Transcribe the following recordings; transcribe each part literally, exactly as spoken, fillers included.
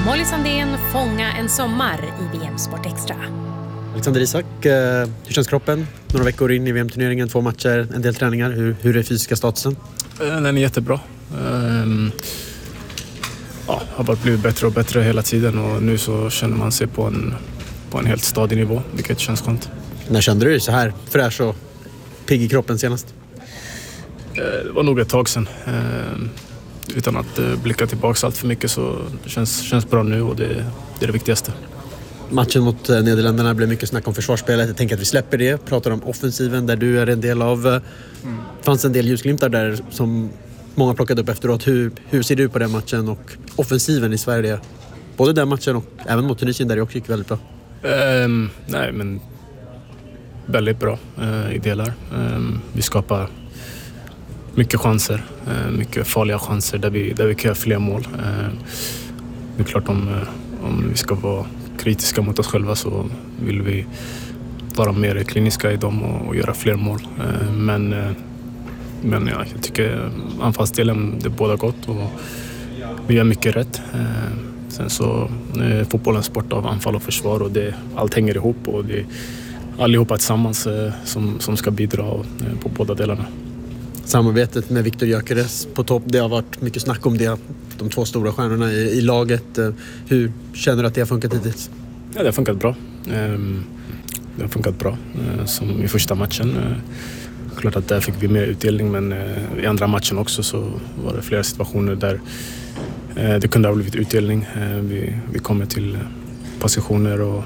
Molly Sandén, Fånga en sommar i V M Sport Extra. Alexander Isak, hur känns kroppen? Några veckor in i V M-turneringen, två matcher, en del träningar. Hur, hur är fysiska statusen? Den är jättebra. Um, ja, har bara blivit bättre och bättre hela tiden och nu så känner man sig på en, på en helt stadig nivå, vilket känns skönt. När kände du dig så här fräsch och pigg i kroppen senast? Det var nog ett tag sedan. Utan att blicka tillbaka allt för mycket så det känns, känns bra nu och det, det är det viktigaste. Matchen mot Nederländerna blev mycket snack om försvarsspelet. Jag tänker att vi släpper det. Pratar om offensiven där du är en del av. Mm. Fanns en del ljusglimtar där som många plockade upp efteråt. Hur, hur ser du på den matchen och offensiven i Sverige? Både den matchen och även mot Tunisien där det också gick väldigt bra. Um, nej, men väldigt bra uh, i delar. Um, vi skapar mycket chanser, uh, mycket farliga chanser där vi, där vi kan göra fler mål. Uh, det är klart om, uh, om vi ska vara kritiska mot oss själva så vill vi vara mer kliniska i dem och, och göra fler mål. Uh, men uh, men ja, jag tycker anfallsdelen det är båda gott och vi gör mycket rätt. Uh, sen så är fotbollen sport av anfall och försvar och det, allt hänger ihop och det är allihopa tillsammans uh, som, som ska bidra uh, på båda delarna. Samarbetet med Viktor Gyökeres på topp, det har varit mycket snack om det, de två stora stjärnorna i, i laget. Hur känner du att det har funkat hittills? Ja, det har funkat bra. Det har funkat bra, som i första matchen. Klart att där fick vi mer utdelning, men i andra matchen också så var det flera situationer där det kunde ha blivit utdelning. Vi, vi kommer till positioner och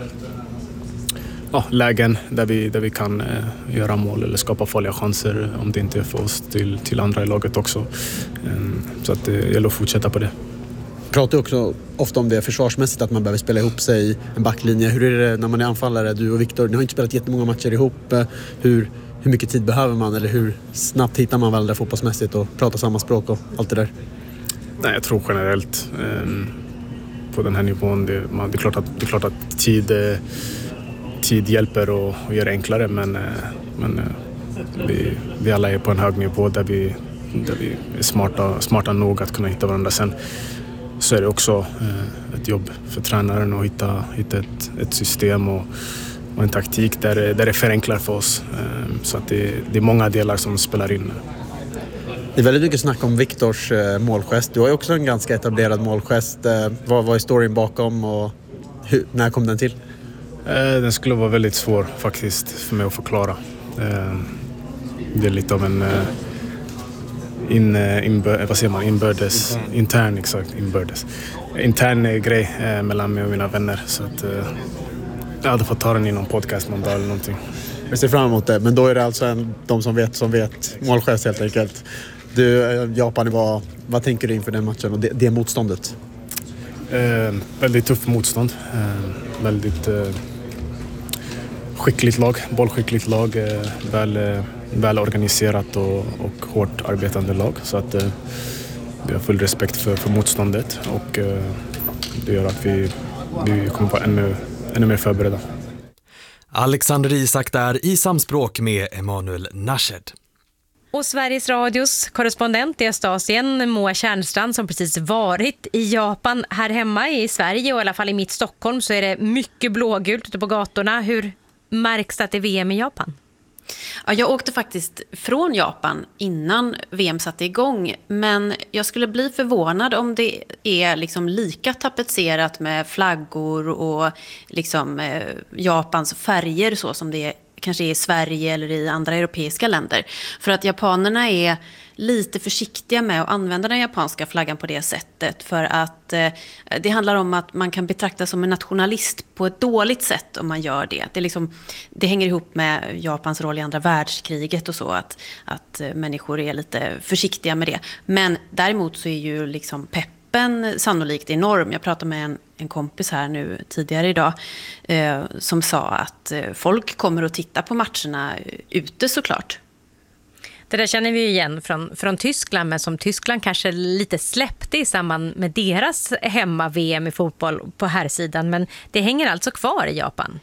ja, lägen där vi, där vi kan eh, göra mål eller skapa farliga chanser om det inte är för oss till, till andra i laget också. Um, så att det gäller att fortsätta på det. Pratar också ofta om det försvarsmässigt att man behöver spela ihop sig i en backlinje. Hur är det när man är anfallare, du och Viktor? Ni har inte spelat jättemånga matcher ihop. Hur, hur mycket tid behöver man eller hur snabbt hittar man varandra fotbollsmässigt och pratar samma språk och allt det där? Nej, jag tror generellt um, på den här nivån. Det, man, det, är, klart att, det är klart att tid... Eh, Tid hjälper och, och gör det enklare, men, men vi, vi alla är på en hög nivå där vi, där vi är smarta, smarta nog att kunna hitta varandra. Sen så är det också eh, ett jobb för tränaren att hitta, hitta ett, ett system och, och en taktik där, där det förenklar för oss. Eh, så att det, det är många delar som spelar in. Det är väldigt mycket snack om Viktors eh, målgest. Du har ju också en ganska etablerad målgest. Eh, vad var storyn bakom och hur, när kom den till? Den skulle vara väldigt svår faktiskt för mig att förklara. Det är lite av en in, inbör, vad säger man? inbördes, intern, intern exakt, inbördes. Intern grej mellan mig och mina vänner. Så att jag hade fått ta den i någon podcast någon dag eller någonting. Jag ser fram emot det, men då är det alltså en, de som vet som vet målgest helt enkelt. Du, Japan, vad, vad tänker du inför den matchen och det, det motståndet? Eh, väldigt tuff motstånd. Eh, väldigt eh, skickligt lag, bollskickligt lag. Eh, väl, eh, väl organiserat och, och hårt arbetande lag. Så att eh, vi har full respekt för, för motståndet och eh, det gör att vi, vi kommer vara ännu, ännu mer förberedda. Alexander Isak där i samspråk med Emanuel Nashed. Och Sveriges Radios korrespondent i Östasien, Moa Tjärnstrand, som precis varit i Japan. Här hemma i Sverige och i alla fall i mitt Stockholm så är det mycket blågult ute på gatorna. Hur märks det att det är V M i Japan? Ja, jag åkte faktiskt från Japan innan V M satte igång. Men jag skulle bli förvånad om det är liksom lika tapetserat med flaggor och liksom, eh, Japans färger så som det är kanske i Sverige eller i andra europeiska länder. För att japanerna är lite försiktiga med att använda den japanska flaggan på det sättet. För att eh, det handlar om att man kan betraktas som en nationalist på ett dåligt sätt om man gör det. Det, är liksom, det hänger ihop med Japans roll i andra världskriget och så. Att, att människor är lite försiktiga med det. Men däremot så är ju liksom peppen sannolikt enorm. Jag pratade med en en kompis här nu tidigare idag eh, som sa att eh, folk kommer att titta på matcherna ute såklart. Det där känner vi ju igen från, från Tyskland, men som Tyskland kanske lite släppte i samband med deras hemma-V M i fotboll på här sidan, men det hänger alltså kvar i Japan.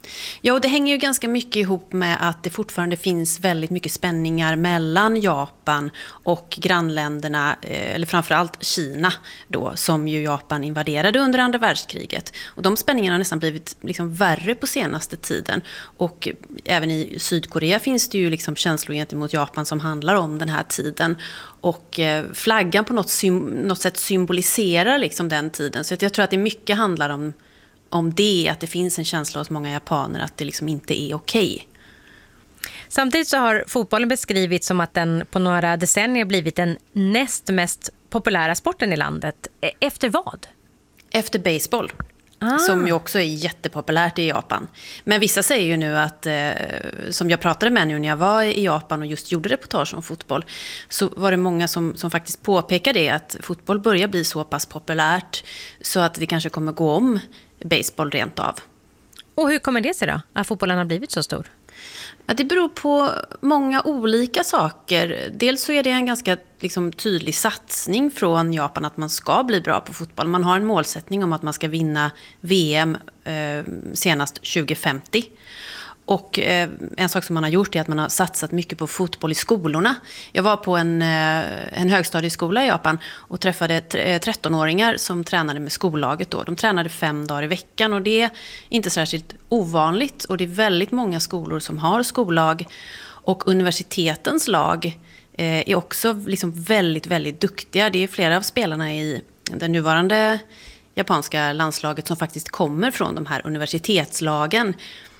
Ja, och det hänger ju ganska mycket ihop med att det fortfarande finns väldigt mycket spänningar mellan Japan och grannländerna, eller framförallt Kina då, som ju Japan invaderade under andra världskriget. Och de spänningarna har nästan blivit liksom värre på senaste tiden. Och även i Sydkorea finns det ju liksom känslor gentemot Japan som handlar om den här tiden. Och flaggan på något, något sätt symboliserar liksom den tiden. Så jag tror att det mycket handlar om om det, att det finns en känsla hos många japaner att det liksom inte är okej. Samtidigt så har fotbollen beskrivits som att den på några decennier blivit den näst mest populära sporten i landet. Efter vad? Efter baseball. Ah. Som ju också är jättepopulärt i Japan. Men vissa säger ju nu att, eh, som jag pratade med nu när jag var i Japan och just gjorde reportage om fotboll, så var det många som, som faktiskt påpekade det, att fotboll börjar bli så pass populärt så att det kanske kommer gå om baseball rent av. Och hur kommer det sig då, att fotbollen har blivit så stor? Ja, det beror på många olika saker. Dels så är det en ganska liksom, tydlig satsning från Japan att man ska bli bra på fotboll. Man har en målsättning om att man ska vinna V M eh, senast tjugo femtio. Och eh, en sak som man har gjort är att man har satsat mycket på fotboll i skolorna. Jag var på en, eh, en högstadieskola i Japan och träffade trettonåringar som tränade med skollaget då. De tränade fem dagar i veckan och det är inte särskilt ovanligt. Och det är väldigt många skolor som har skollag. Och universitetens lag eh, är också liksom väldigt, väldigt duktiga. Det är flera av spelarna i den nuvarande japanska landslaget som faktiskt kommer från de här universitetslagen.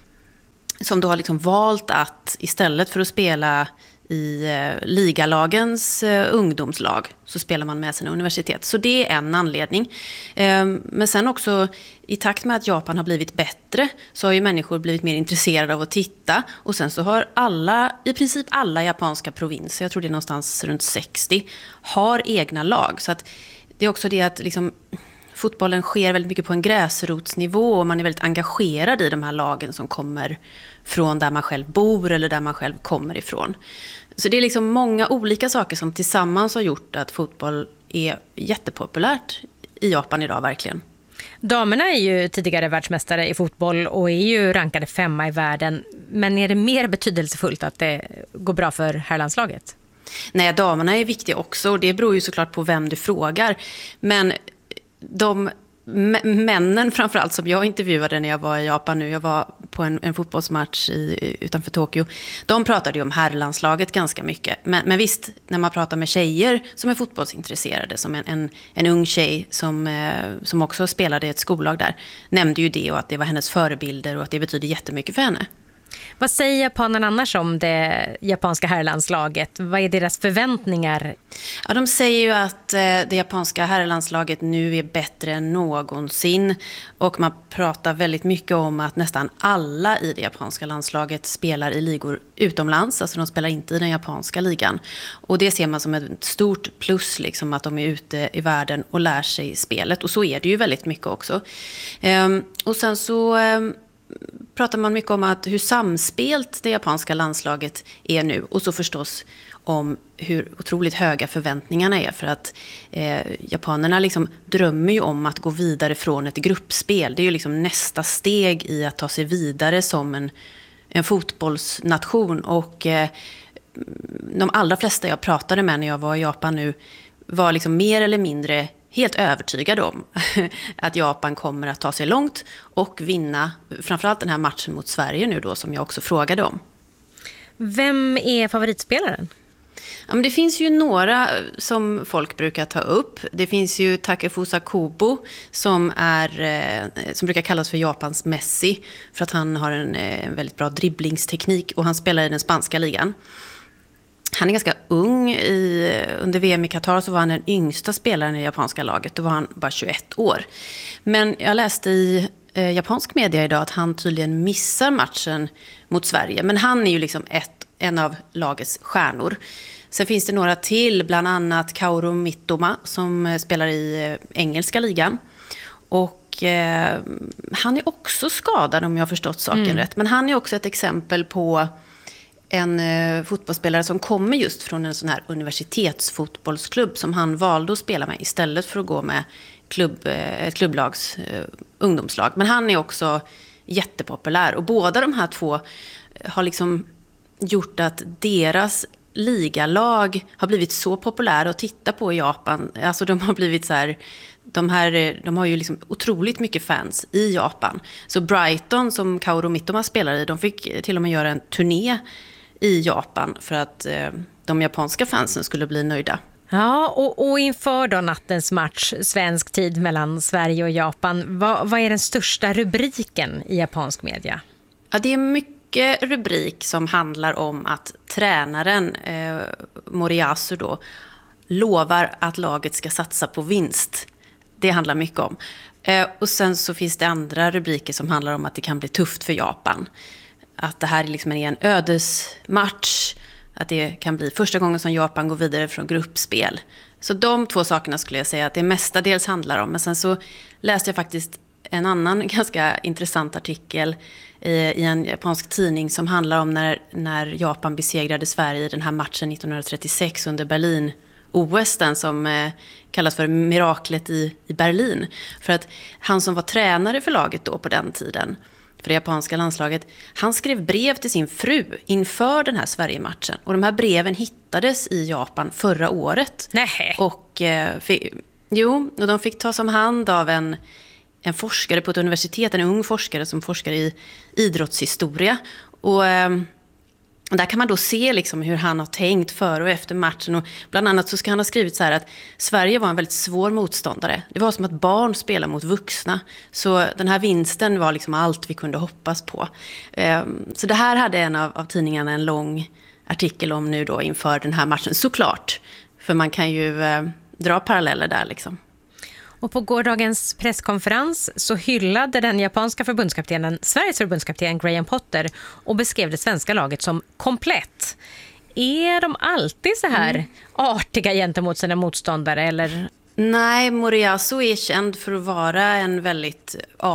Som då har liksom valt att istället för att spela i eh, ligalagens eh, ungdomslag så spelar man med sina universitet. Så det är en anledning. Eh, men sen också i takt med att Japan har blivit bättre så har ju människor blivit mer intresserade av att titta. Och sen så har alla, i princip alla japanska provinser, jag tror det är någonstans runt sextio, har egna lag. Så att det är också det att liksom, fotbollen sker väldigt mycket på en gräsrotsnivå och man är väldigt engagerad i de här lagen som kommer från där man själv bor eller där man själv kommer ifrån. Så det är liksom många olika saker som tillsammans har gjort att fotboll är jättepopulärt i Japan idag verkligen. Damerna är ju tidigare världsmästare i fotboll och är ju rankade femma i världen. Men är det mer betydelsefullt att det går bra för herrlandslaget? Nej, damerna är viktiga också och det beror ju såklart på vem du frågar. Men de männen framförallt som jag intervjuade när jag var i Japan nu, jag var på en, en fotbollsmatch i, utanför Tokyo, de pratade ju om herrlandslaget ganska mycket. Men, men visst, när man pratar med tjejer som är fotbollsintresserade, som en, en, en ung tjej som, eh, som också spelade i ett skollag där, nämnde ju det och att det var hennes förebilder och att det betyder jättemycket för henne. Vad säger japanerna annars om det japanska herrlandslaget? Vad är deras förväntningar? Ja, de säger ju att eh, det japanska herrlandslaget nu är bättre än någonsin. Och man pratar väldigt mycket om att nästan alla i det japanska landslaget spelar i ligor utomlands. Alltså de spelar inte i den japanska ligan. Och det ser man som ett stort plus, liksom, att de är ute i världen och lär sig spelet. Och så är det ju väldigt mycket också. Ehm, och sen så... Ehm, pratar man mycket om att hur samspelt det japanska landslaget är nu. Och så förstås om hur otroligt höga förväntningarna är. För att eh, japanerna liksom drömmer ju om att gå vidare från ett gruppspel. Det är ju liksom nästa steg i att ta sig vidare som en, en fotbollsnation. Och eh, de allra flesta jag pratade med när jag var i Japan nu var liksom mer eller mindre helt övertygad om att Japan kommer att ta sig långt och vinna framförallt den här matchen mot Sverige nu då, som jag också frågade om. Vem är favoritspelaren? Ja, men det finns ju några som folk brukar ta upp. Det finns ju Takefusa Kobo som, är, eh, som brukar kallas för Japans Messi för att han har en, en väldigt bra dribblingsteknik och han spelar i den spanska ligan. Han är ganska ung. I, under V M i Qatar så var han den yngsta spelaren i det japanska laget. Då var han bara tjugoett år. Men jag läste i eh, japansk media idag att han tydligen missar matchen mot Sverige. Men han är ju liksom ett, en av lagets stjärnor. Sen finns det några till, bland annat Kaoru Mitoma som eh, spelar i eh, engelska ligan. Och eh, han är också skadad om jag har förstått saken mm. rätt. Men han är också ett exempel på en eh, fotbollsspelare som kommer just från en sån här universitetsfotbollsklubb som han valde att spela med istället för att gå med klubb, eh, ett klubblags eh, ungdomslag. Men han är också jättepopulär. Och båda de här två har liksom gjort att deras ligalag har blivit så populära att titta på i Japan. Alltså de har blivit så här, de här, de har ju liksom otroligt mycket fans i Japan. Så Brighton, som Kaoru Mitoma spelar i, de fick till och med göra en turné i Japan för att eh, de japanska fansen skulle bli nöjda. Ja, och, och inför då nattens match, svensk tid mellan Sverige och Japan, vad, vad är den största rubriken i japansk media? Ja, det är mycket rubrik som handlar om att tränaren eh, Moriyasu då lovar att laget ska satsa på vinst. Det handlar mycket om. Eh, och sen så finns det andra rubriker som handlar om att det kan bli tufft för Japan. Att det här liksom är en ödesmatch. Att det kan bli första gången som Japan går vidare från gruppspel. Så de två sakerna skulle jag säga att det mestadels handlar om. Men sen så läste jag faktiskt en annan ganska intressant artikel i, i en japansk tidning som handlar om när, när Japan besegrade Sverige i den här matchen nittonhundratrettiosex under Berlin-O S, den som eh, kallas för miraklet i, i Berlin. För att han som var tränare för laget då på den tiden, för det japanska landslaget, han skrev brev till sin fru inför den här Sverige-matchen. Och de här breven hittades i Japan förra året. Nej. Och, eh, fick, jo, och de fick tas om hand av en, en forskare på ett universitet, en ung forskare som forskar i idrottshistoria. Och eh, där kan man då se liksom hur han har tänkt före och efter matchen. Och bland annat så ska han ha skrivit så här att Sverige var en väldigt svår motståndare. Det var som att barn spelar mot vuxna. Så den här vinsten var liksom allt vi kunde hoppas på. Så det här hade en av, av tidningarna en lång artikel om nu då inför den här matchen. Såklart, för man kan ju eh, dra paralleller där liksom. Och på gårdagens presskonferens så hyllade den japanska förbundskaptenen Sveriges förbundskapten Graham Potter och beskrev det svenska laget som komplett. Är de alltid så här mm. artiga gentemot sina motståndare eller? Nej, Moriyasu är känd för att vara en väldigt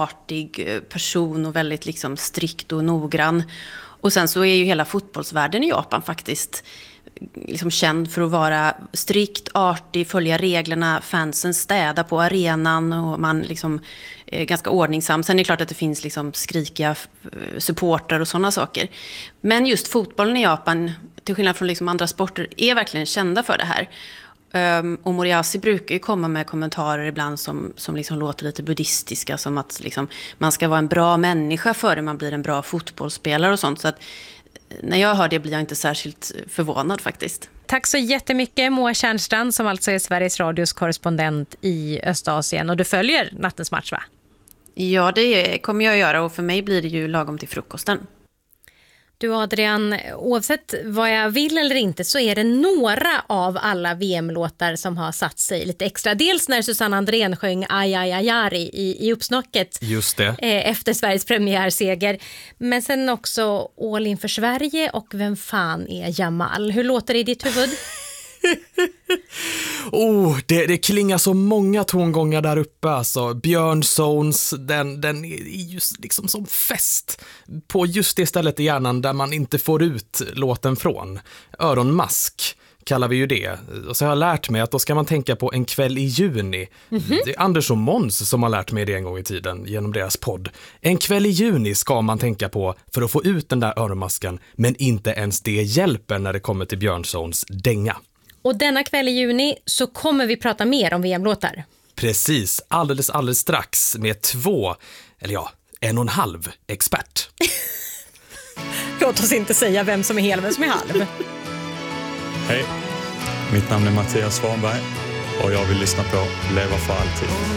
artig person och väldigt liksom strikt och noggrann. Och sen så är ju hela fotbollsvärlden i Japan faktiskt liksom känd för att vara strikt, artig, följa reglerna, fansen städa på arenan och man liksom är ganska ordningsam. Sen är det klart att det finns liksom skrikiga supportrar och sådana saker. Men just fotbollen i Japan, till skillnad från liksom andra sporter, är verkligen kända för det här. Um, och Moriyasu brukar ju komma med kommentarer ibland som, som liksom låter lite buddhistiska, som att liksom, man ska vara en bra människa före man blir en bra fotbollsspelare och sånt. Så att när jag hör det blir jag inte särskilt förvånad faktiskt. Tack så jättemycket Moa Tjärnstrand, som alltså är Sveriges Radios korrespondent i Östasien. Och du följer nattens match, va? Ja, det kommer jag att göra, och för mig blir det ju lagom till frukosten. Du Adrian, oavsett vad jag vill eller inte så är det några av alla V M-låtar som har satt sig lite extra. Dels när Susanne Andrén sjöng Aj, aj, aj, aj i, i uppsnocket. Just det. Eh, efter Sveriges premiärseger. Men sen också All in för Sverige och Vem fan är Jamal? Hur låter det i ditt huvud? oh, det, det klingar så många tongångar där uppe alltså. Björn Zones, den, den är just liksom som fest på just det stället i hjärnan där man inte får ut låten från. Öronmask kallar vi ju det. Och så har jag lärt mig att då ska man tänka på En kväll i juni. Mm-hmm. Det är Anders och Måns som har lärt mig det en gång i tiden genom deras podd. En kväll i juni ska man tänka på för att få ut den där öronmasken, men inte ens det hjälper när det kommer till Björn Zones dänga. Och denna kväll i juni så kommer vi prata mer om V M-låtar. Precis, alldeles, alldeles strax med två, eller ja, en och en halv expert. Låt oss inte säga vem som är hel och vem som är halv. Hej, mitt namn är Mattias Svanberg och jag vill lyssna på Leva för alltid.